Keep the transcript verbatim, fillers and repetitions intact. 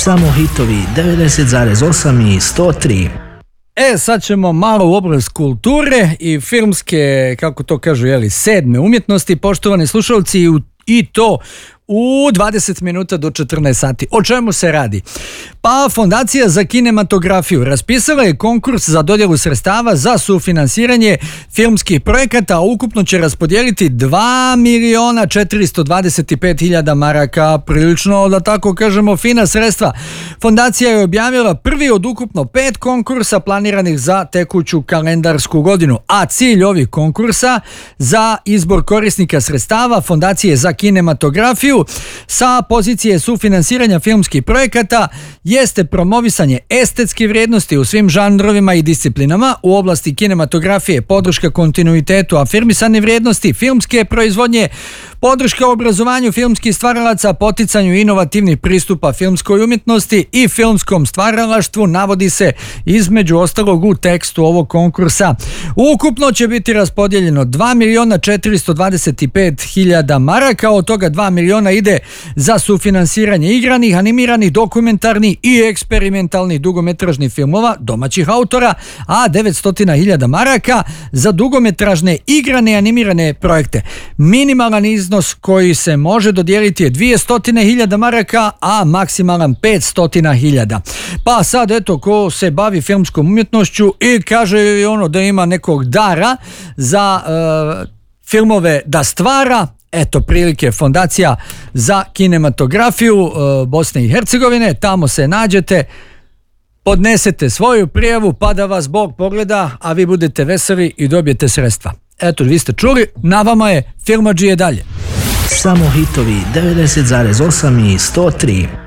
Samo hitovi devedeset zarez osam i sto tri. E, sad ćemo malo u oblast kulture i filmske, kako to kažu, jeli, sedme umjetnosti, poštovani slušalci, i to u dvadeset minuta do četrnaest sati. O čemu se radi? Pa Fondacija za kinematografiju raspisala je konkurs za dodjelu sredstava za sufinansiranje filmskih projekata, a ukupno će raspodijeliti dva miliona četiristo dvadeset pet hiljada maraka, prilično, da tako kažemo, fina sredstva. Fondacija je objavila prvi od ukupno pet konkursa planiranih za tekuću kalendarsku godinu, a cilj ovih konkursa za izbor korisnika sredstava Fondacije za kinematografiju sa pozicije sufinansiranja filmskih projekata jeste promovisanje estetske vrijednosti u svim žanrovima i disciplinama u oblasti kinematografije, podrška kontinuitetu, afirmisane vrijednosti filmske proizvodnje, podrška obrazovanju filmskih stvaralaca, poticanju inovativnih pristupa filmskoj umjetnosti i filmskom stvaralaštvu, navodi se između ostalog u tekstu ovog konkursa. Ukupno će biti raspodijeljeno dva miliona četiristo dvadeset pet hiljada maraka, od toga dva miliona ide za sufinansiranje igranih, animiranih, dokumentarnih i eksperimentalnih dugometražnih filmova domaćih autora, a devetsto hiljada maraka za dugometražne igrane i animirane projekte. Minimalan iznos koji se može dodijeliti je dvjesto hiljada maraka, a maksimalan petsto hiljada. Pa sad, eto, ko se bavi filmskom umjetnošću i kaže ono da ima nekog dara za uh, filmove da stvara, eto prilike, Fondacija za kinematografiju uh, Bosne i Hercegovine, tamo se nađete, podnesete svoju prijavu pa da vas Bog pogleda, a vi budete veseli i dobijete sredstva. Eto, vi ste čuli, na vama je Filmadžije dalje. Samo hitovi devedeset zarez osam i sto tri.